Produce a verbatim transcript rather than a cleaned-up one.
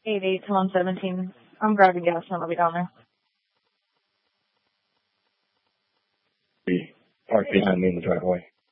eight eight to one seventeen. I'm grabbing gas and I'll be down there. Park behind me in the driveway.